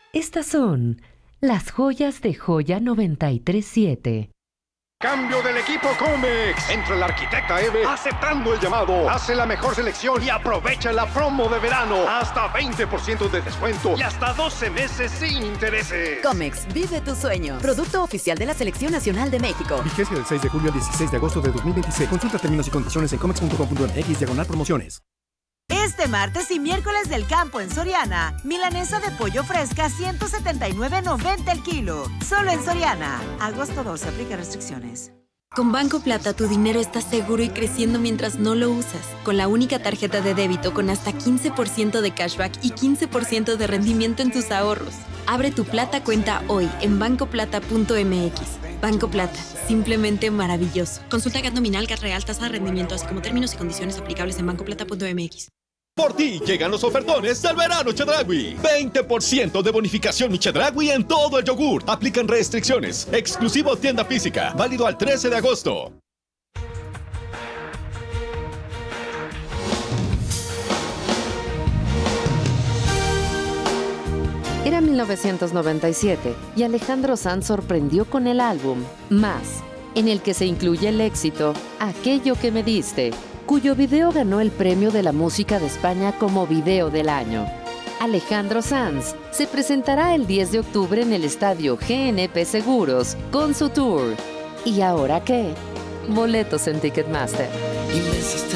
Estas son las joyas de Joya 937. Cambio del equipo Comex. Entra el arquitecta Eve aceptando el llamado. Hace la mejor selección y aprovecha la promo de verano. Hasta 20% de descuento y hasta 12 meses sin intereses. Comex, vive tu sueño. Producto oficial de la Selección Nacional de México. Vigencia del 6 de julio al 16 de agosto de 2026. Consulta términos y condiciones en comex.com.mx/promociones. Este martes y miércoles del campo en Soriana, milanesa de pollo fresca 179.90 el kilo. Solo en Soriana. Agosto 12, aplica restricciones. Con Banco Plata tu dinero está seguro y creciendo mientras no lo usas. Con la única tarjeta de débito con hasta 15% de cashback y 15% de rendimiento en tus ahorros. Abre tu Plata cuenta hoy en bancoplata.mx. Banco Plata, simplemente maravilloso. Consulta GAT nominal, GAT real, tasa de rendimiento, así como términos y condiciones aplicables en bancoplata.mx. Por ti llegan los ofertones del verano Chedraui. 20% de bonificación mi Chedraui en todo el yogur. Aplican restricciones. Exclusivo tienda física. Válido al 13 de agosto. Era 1997 y Alejandro Sanz sorprendió con el álbum Más, en el que se incluye el éxito Aquello que me diste, cuyo video ganó el premio de la música de España como Video del Año. Alejandro Sanz se presentará el 10 de octubre en el estadio GNP Seguros con su tour. ¿Y ahora qué? Boletos en Ticketmaster. Y me hiciste